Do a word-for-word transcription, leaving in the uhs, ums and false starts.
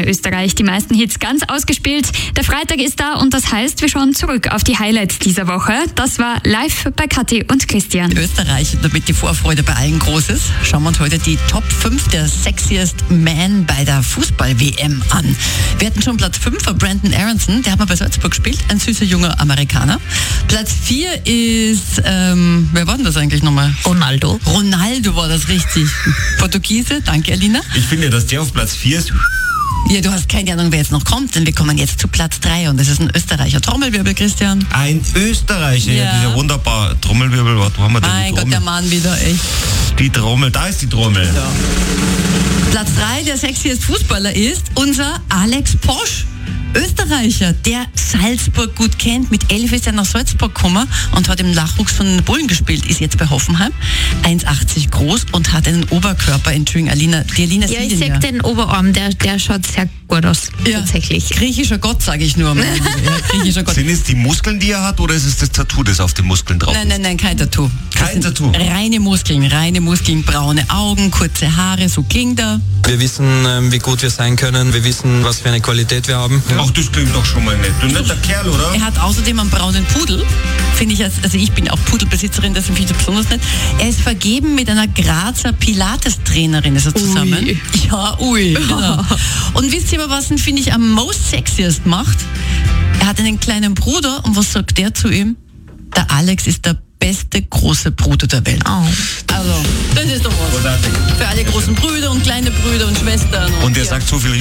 Österreich die meisten Hits ganz ausgespielt. Der Freitag ist da und das heißt, wir schauen zurück auf die Highlights dieser Woche. Das war live bei Kathi und Christian. Österreich, damit die Vorfreude bei allen groß ist, schauen wir uns heute die Top fünf der Sexiest Men bei der Fußball-W M an. Wir hatten schon Platz fünf von Brandon Aronson, der hat mal bei Salzburg gespielt, ein süßer junger Amerikaner. Platz vier ist, ähm, wer war denn das eigentlich nochmal? Ronaldo. Ronaldo war das richtig. Portugiese, danke Alina. Ich finde, dass der auf Platz vier ist. Ja, du hast keine Ahnung, wer jetzt noch kommt, denn wir kommen jetzt zu Platz drei und das ist ein Österreicher. Trommelwirbel, Christian. Ein Österreicher, ja, Ja. dieser wunderbare Trommelwirbel. Wo haben wir denn Mein die Gott, Trommel? der Mann wieder, echt. Die Trommel, da ist die Trommel. Platz drei der sexiest Fußballer ist unser Alex Posch. Österreicher, der Salzburg gut kennt. Mit elf ist er nach Salzburg gekommen und hat im Nachwuchs von den Bullen gespielt, ist jetzt bei Hoffenheim. eins Komma achtzig groß und hat einen Oberkörper. Entschuldigung, Alina, die Alina Ja, sieht ich ihn sehe den Oberarm, der, der schaut sehr gut aus, Ja. tatsächlich. Griechischer Gott, sage ich nur. Ja, griechischer Gott. Sind es die Muskeln, die er hat, oder ist es das Tattoo, das auf den Muskeln drauf Nein, nein, nein, kein Tattoo. Das Kein sind Tattoo? Reine Muskeln, reine Muskeln, braune Augen, kurze Haare, so klingt er. Wir wissen, ähm, wie gut wir sein können. Wir wissen, was für eine Qualität wir haben. ist? Ach, das klingt doch schon mal nett. Du netter Kerl, oder? Er hat außerdem einen braunen Pudel, finde ich, als, also ich bin auch Pudelbesitzerin, das finde ich besonders nett. Er ist vergeben mit einer Grazer Pilates-Trainerin, ist er zusammen. Ui. Ja, ui, genau. Und wisst ihr aber, was ihn, finde ich, am most sexiest macht? Er hat einen kleinen Bruder und was sagt der zu ihm? Der Alex ist der beste große Bruder der Welt. Oh. Also, das ist doch was. Großartig. Für alle großen Brüder und kleine Brüder und Schwestern. Und der ja. sagt so viel